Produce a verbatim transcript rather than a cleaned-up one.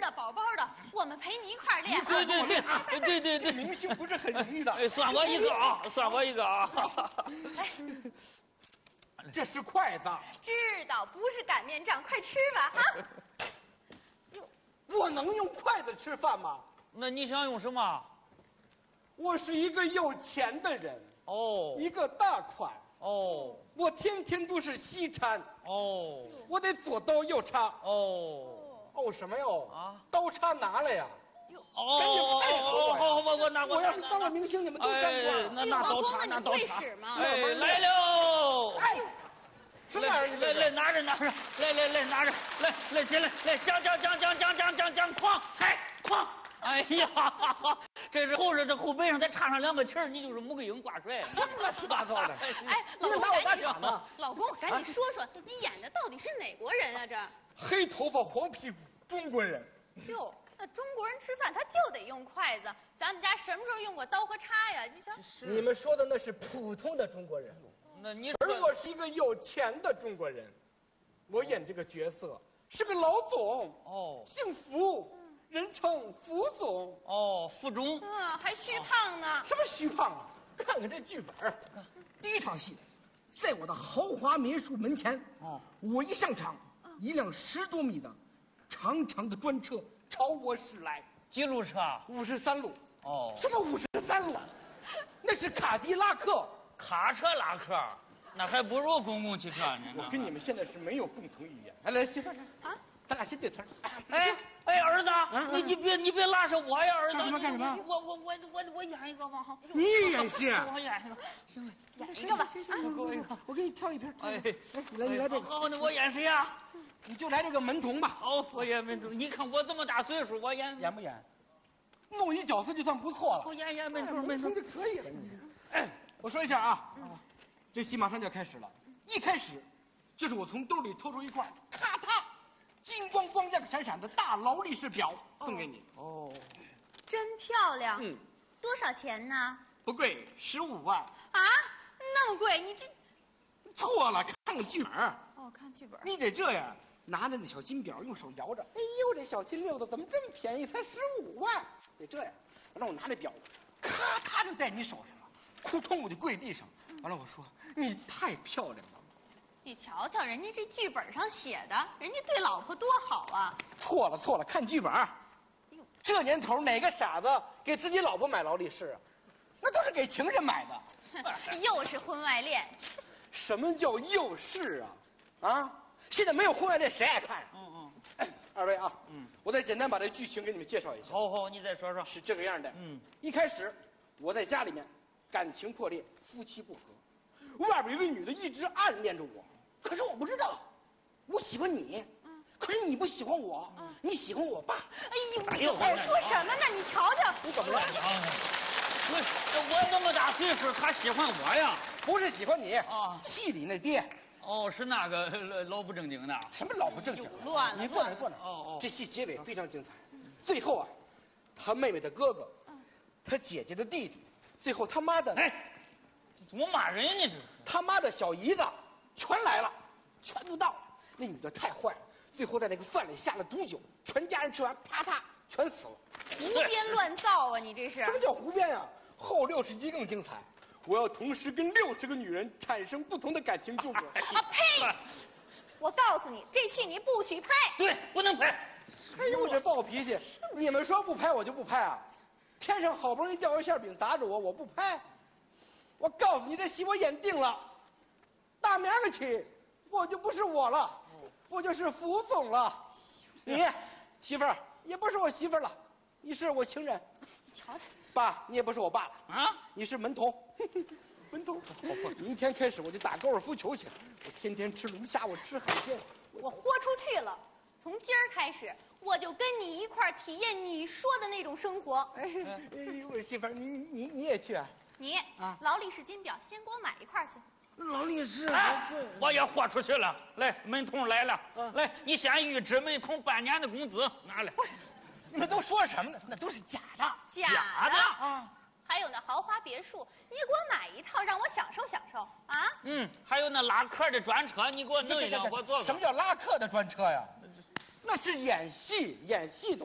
的，宝宝的，我们陪你一块儿练。 对对对对对对， 明星不是很容易的。 哎，算我一个啊，算我一个啊。 哎， 这是筷子。 知道，不是擀面杖，快吃吧哈。 我能用筷子吃饭吗？ 那你想用什么？ 我是一个有钱的人。 哦， 一个大款。 哦， 我天天都是西餐。 哦， 我得左刀右叉。 哦， 哦什么哟？ 啊， 刀叉拿来呀！ 哦， 赶紧配合我呀！ 好，我我拿我要是当了明星，你们都沾光。 那拿刀叉，拿刀叉。哎，来喽！ 哎，什么玩意儿？ 来来，拿着拿着，来来来，拿着，来来起来，来将将将将将将将将，哐踩哐！哎呀，这是后边这后背上再插上两个旗儿，你就是穆桂英挂帅。 什么乱七八糟的！ 哎，老公， 拿我打场呢？ 老公，赶紧说说，你演的到底是哪国人啊？这黑头发黄屁股中国人。 哟，那中国人吃饭他就得用筷子，咱们家什么时候用过刀和叉呀？你瞧， 你们说的那是普通的中国人， 那你而我是一个有钱的中国人，我演这个角色是个老总哦， 姓福。人称福总哦，福中， 嗯，还虚胖呢。 什么虚胖啊？看看这剧本，第一场戏，在我的豪华民宿门前，哦，我一上场，一辆十多米的长长的专车朝我驶来。 几路车？ 五十三路。 哦， 什么五十三路？那是卡迪拉克。 卡车拉客，那还不如公共汽车呢。 我跟你们现在是没有共同语言。来来，媳妇儿啊，咱俩先对词儿。 哎哎，儿子，你你别你别拉着我呀，儿子。 干什么干什么？ 我我我我我演一个吧哈。 你演戏？ 我演一个，行， 演一个吧。 我我给你挑一片。 哎， 你来你来这个。 好，那我演谁呀？ 你就来这个门童吧。 哦，我演门童。你看我这么大岁数，我演演不演？弄一角色就算不错了。 我演演门童， 门童就可以了。你，哎，我说一下啊，这戏马上就要开始了。一开始，就是我从兜里偷出一块，咔嗒。金光光亮闪闪的大劳力士表送给你哦， 真漂亮。 嗯， 多少钱呢？ 不贵，十五万。 啊，那么贵？你这错了，看看剧本。 哦，看剧本。 你得这样，拿着那小金表，用手摇着。哎呦，这小金溜子怎么这么便宜？才十五万。得这样，完了我拿着表，咔嗒就在你手上了，扑通我就跪地上。完了我说你太漂亮了。 你瞧瞧，人家这剧本上写的，人家对老婆多好啊！ 错了错了，看剧本。这年头哪个傻子给自己老婆买劳力士啊？那都是给情人买的。 又是婚外恋。 什么叫又是啊？啊！现在没有婚外恋，谁爱看啊？ 嗯嗯。 哎，二位啊，嗯，我再简单把这剧情给你们介绍一下。 好好，你再说说。 是这个样的。 嗯， 一开始我在家里面，感情破裂，夫妻不和，外边有个女的一直暗恋着我。可是我不知道，我喜欢你，嗯，可是你不喜欢我，嗯，你喜欢我爸。 哎呦，哎，说什么呢？你瞧瞧， 你怎么了？ 我我这么大岁数，他喜欢我呀？ 不是喜欢你啊， 戏里那爹。 哦，是那个老不正经的。 什么老不正经？ 乱了， 你坐那坐那。 哦哦， 这戏结尾非常精彩，最后啊，他妹妹的哥哥，他姐姐的弟弟，最后他妈的， 哎，怎么骂人呢？这是他妈的小姨子。全来了，全都到了。那女的太坏了，最后在那个饭里下了毒酒，全家人吃完，啪嗒全死了。 胡编乱造啊！你这是什么叫胡编啊？后六十集更精彩，我要同时跟六十个女人产生不同的感情纠葛。 啊呸！我告诉你，这戏你不许拍。 对，不能拍。 哎呦，我这暴脾气！你们说不拍我就不拍啊？天上好不容易掉一馅饼砸着我，我不拍。我告诉你，这戏我演定了。大明儿起，我就不是我了，我就是福总了。你媳妇儿也不是我媳妇儿了，你是我情人。 你瞧瞧， 爸，你也不是我爸了啊， 你是门童。门童，明天开始我就打高尔夫球去，我天天吃龙虾，我吃海鲜， 我豁出去了。从今儿开始，我就跟你一块儿体验你说的那种生活。 哎，哎我媳妇儿，你你你也去啊？ 你啊，劳力士金表，先给我买一块去。 劳力士， 哎，我也豁出去了。来，门童来了，嗯、来，你先预支门童半年的工资，拿来。 你们都说什么呢？那都是假的， 假假的啊！还有那豪华别墅，你给我买一套，让我享受享受啊！ 嗯，还有那拉客的专车，你给我弄一辆，我坐坐。 什么叫拉客的专车呀？那是演戏，演戏懂。